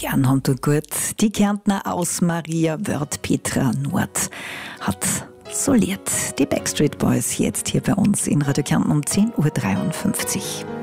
gern haben tut gut. Die Kärntner aus Maria Wörth Petra Nord hat soliert. Die Backstreet Boys jetzt hier bei uns in Radio Kärnten um 10.53 Uhr.